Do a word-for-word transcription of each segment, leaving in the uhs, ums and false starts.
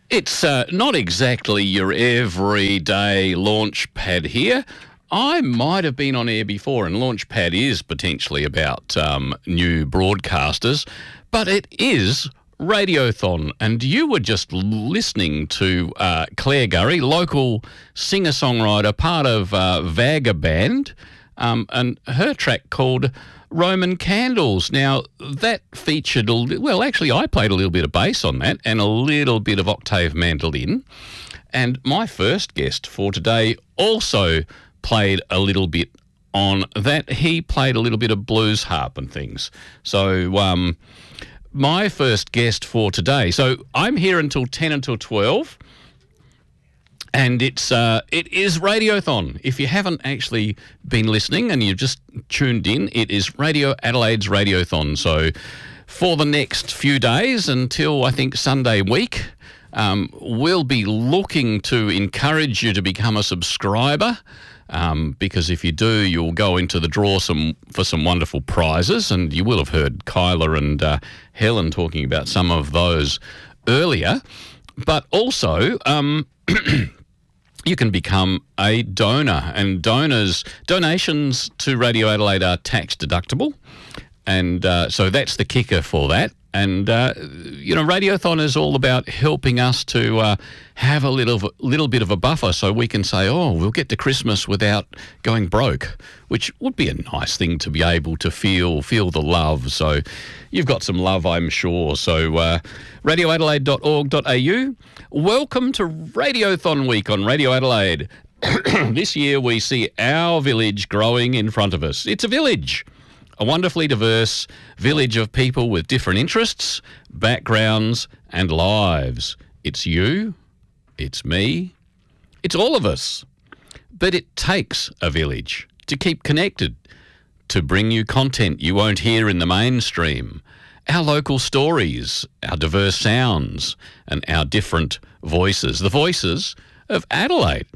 It's uh, not exactly your everyday Launchpad here. I might have been on air before, and Launchpad is potentially about um, new broadcasters, but it is Radiothon, and you were just listening to uh, Claire Gurry, local singer-songwriter, part of uh, Vagaband, um, and her track called Roman Candles. Now, that featured, a li- well, actually, I played a little bit of bass on that and a little bit of octave mandolin. And my first guest for today also played a little bit on that. He played a little bit of blues harp and things. So, um, my first guest for today. So, I'm here until ten until twelve. And it's uh, it is Radiothon. If you haven't actually been listening and you've just tuned in, it is Radio Adelaide's Radiothon. So for the next few days until I think Sunday week, um, we'll be looking to encourage you to become a subscriber. Um, because if you do, you'll go into the draw some for some wonderful prizes, and you will have heard Kyla and uh, Helen talking about some of those earlier. But also, um, you can become a donor, and donors donations to Radio Adelaide are tax deductible, and uh, so that's the kicker for that. And uh, you know, Radiothon is all about helping us to uh, have a little little bit of a buffer, so we can say, oh, we'll get to Christmas without going broke, which would be a nice thing to be able to feel feel the love. So you've got some love, I'm sure. So uh, radio adelaide dot org dot a u. Welcome to Radiothon Week on Radio Adelaide. This year we see our village growing in front of us. It's a village. A wonderfully diverse village of people with different interests, backgrounds and lives. It's you, it's me, it's all of us. But it takes a village to keep connected, to bring you content you won't hear in the mainstream, our local stories, our diverse sounds and our different voices, the voices of Adelaide.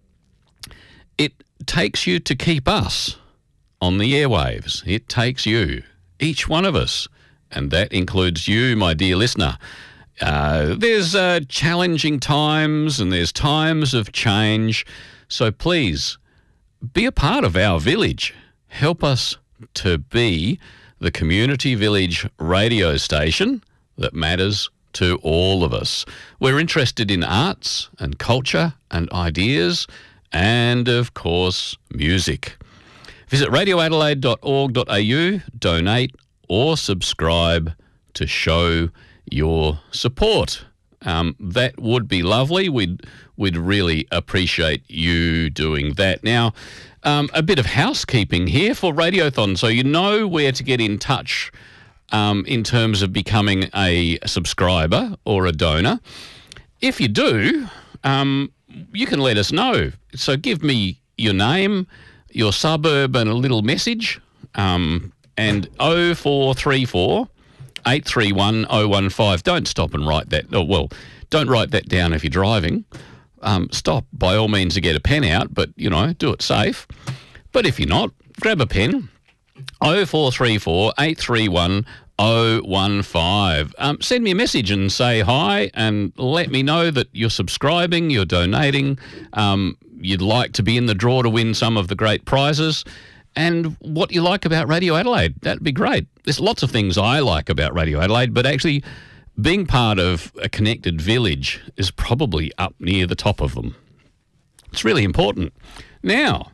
It takes you to keep us on the airwaves. It takes you, each one of us, and that includes you, my dear listener. Uh, there's uh, challenging times and there's times of change, so please be a part of our village. Help us to be the community village radio station that matters to all of us. We're interested in arts and culture and ideas and, of course, music. Visit radio adelaide dot org dot a u, donate or subscribe to show your support. Um, that would be lovely. We'd, we'd really appreciate you doing that. Now, um, a bit of housekeeping here for Radiothon, so you know where to get in touch um, in terms of becoming a subscriber or a donor. If you do, um, you can let us know. So give me your name, your suburb and a little message, um, and oh four three four, eight three one, oh one five. Don't stop and write that. Oh, well, don't write that down if you're driving. Um, stop by all means to get a pen out, but, you know, do it safe. But if you're not, grab a pen. oh four three four, eight three one, oh one five. Um, send me a message and say hi and let me know that you're subscribing, you're donating, um, you'd like to be in the draw to win some of the great prizes, and what you like about Radio Adelaide. That'd be great. There's lots of things I like about Radio Adelaide, but actually being part of a connected village is probably up near the top of them. It's really important. Now,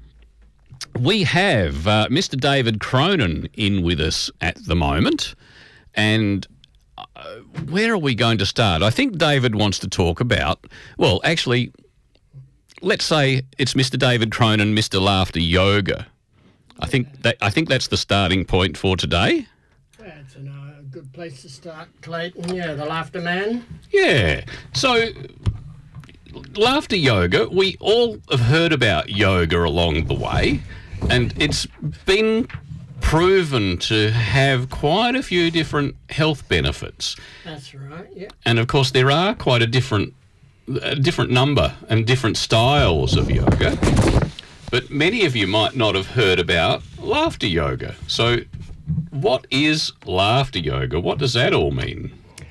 we have uh, Mister David Cronin in with us at the moment, and uh, where are we going to start? I think David wants to talk about, well, actually, let's say it's Mister David Cronin, Mister Laughter Yoga. I think that I think that's the starting point for today. Yeah, it's a uh, good place to start, Clayton. Yeah, the Laughter Man. Yeah. So, Laughter Yoga, we all have heard about yoga along the way, and it's been proven to have quite a few different health benefits. That's right, yeah. And, of course, there are quite a different a different number and different styles of yoga, but many of you might not have heard about Laughter Yoga. So what is Laughter Yoga? What does that all mean?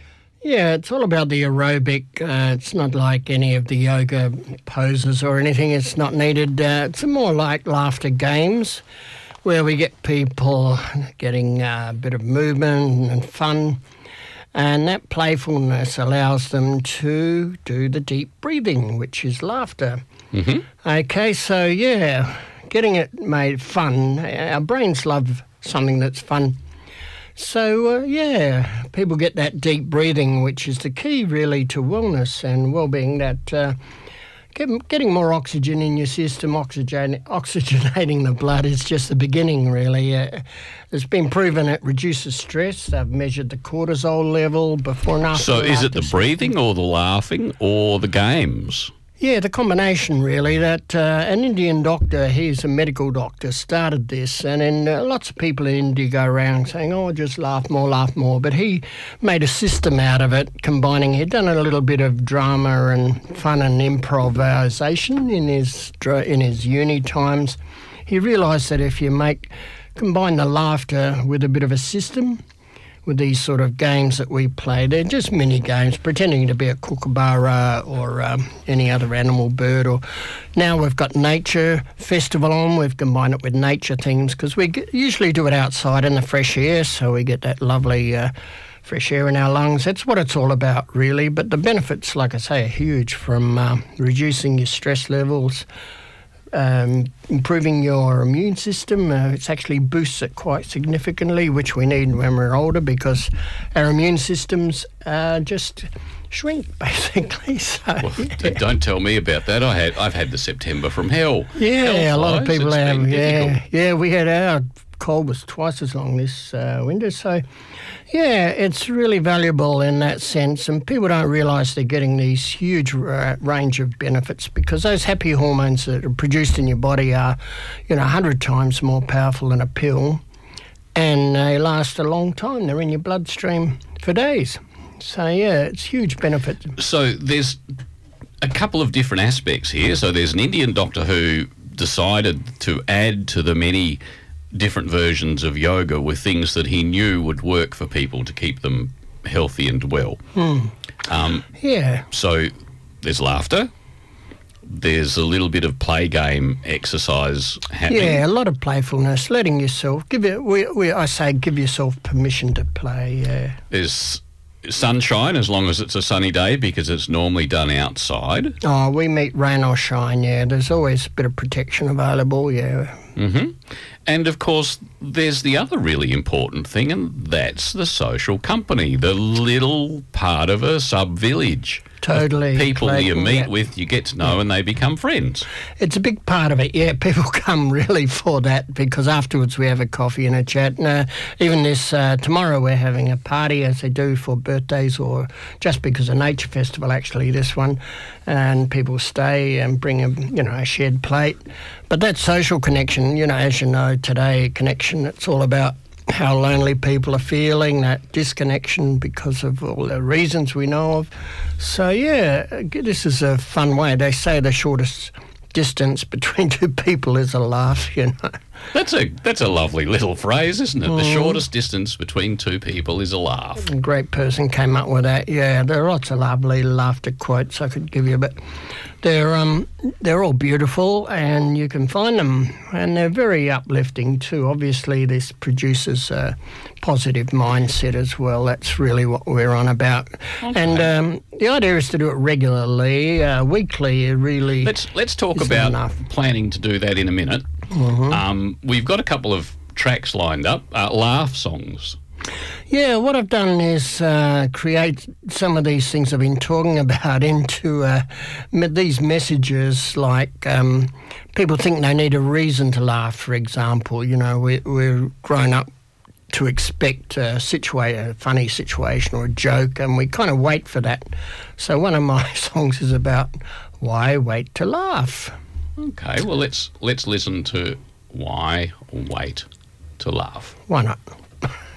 Yeah, it's all about the aerobic. Uh, it's not like any of the yoga poses or anything. It's not needed. Uh, it's more like laughter games where we get people getting uh, a bit of movement and fun. And that playfulness allows them to do the deep breathing, which is laughter. Mm-hmm. Okay, so yeah, getting it made fun. Our brains love something that's fun. So, uh, yeah, people get that deep breathing, which is the key really to wellness and well-being, that uh, get, getting more oxygen in your system, oxygen, oxygenating the blood is just the beginning, really. Uh, it's been proven it reduces stress. They've measured the cortisol level before and after. So is it after the breathing or the laughing or the games? Yeah, the combination really. That uh, an Indian doctor, he's a medical doctor, started this, and then uh, lots of people in India go around saying, "Oh, just laugh more, laugh more." But he made a system out of it, combining. He'd done a little bit of drama and fun and improvisation in his in his uni times. He realised that if you make combine the laughter with a bit of a system, with these sort of games that we play. They're just mini games, pretending to be a kookaburra or um, any other animal, bird. Or now we've got Nature Festival on. We've combined it with nature themes because we get, usually do it outside in the fresh air, so we get that lovely uh, fresh air in our lungs. That's what it's all about, really. But the benefits, like I say, are huge, from uh, reducing your stress levels, Um, improving your immune system. Uh, it's actually boosts it quite significantly, which we need when we're older, because our immune systems uh, just shrink, basically. So, Well, yeah. Don't tell me about that. I had, I've had the September from hell. Yeah, a lot of Health-wise, people it's have. been Yeah, difficult. yeah, we had our cold was twice as long this uh, winter. So, yeah, it's really valuable in that sense, and people don't realise they're getting these huge uh, range of benefits, because those happy hormones that are produced in your body are, you know, a hundred times more powerful than a pill, and they last a long time. They're in your bloodstream for days. So, yeah, it's huge benefit. So there's a couple of different aspects here. So there's an Indian doctor who decided to add to the many different versions of yoga with things that he knew would work for people to keep them healthy and well. Hmm. Um, Yeah. so there's laughter. There's a little bit of play game exercise happening. Yeah, a lot of playfulness, letting yourself give it. We, we, I say, give yourself permission to play. Yeah. There's sunshine, as long as it's a sunny day, because it's normally done outside. Oh, we meet rain or shine. Yeah, there's always a bit of protection available. Yeah. hmm And of course, there's the other really important thing, and that's the social company, the little part of a sub-village. Totally. People you Clayton, meet yeah. with, you get to know, and they become friends. It's a big part of it, yeah. People come really for that, because afterwards we have a coffee and a chat. And uh, even this, uh, tomorrow we're having a party, as they do for birthdays, or just because of Nature Festival, actually, this one. And people stay and bring a, you know, a shared plate. But that social connection, you know, as you know, today, connection, it's all about how lonely people are feeling, that disconnection because of all the reasons we know of. So, yeah, this is a fun way. They say the shortest distance between two people is a laugh, you know. That's a that's a lovely little phrase, isn't it? Mm. The shortest distance between two people is a laugh. A great person came up with that. Yeah, there are lots of lovely laughter quotes I could give you, but they're um they're all beautiful, and you can find them, and they're very uplifting too. Obviously, this produces a positive mindset as well. That's really what we're on about. Okay. And um, the idea is to do it regularly, uh, weekly. Really, Let's let's talk Isn't about enough. planning to do that in a minute. Mhm. Um, we've got a couple of tracks lined up, uh, laugh songs. Yeah, what I've done is uh, create some of these things I've been talking about into uh, me- these messages, like um, people think they need a reason to laugh, for example. You know, we, we're grown up to expect a, situa- a funny situation or a joke, and we kind of wait for that. So one of my songs is about why wait to laugh. Okay, well let's let's listen to Why Wait to Laugh. Why not?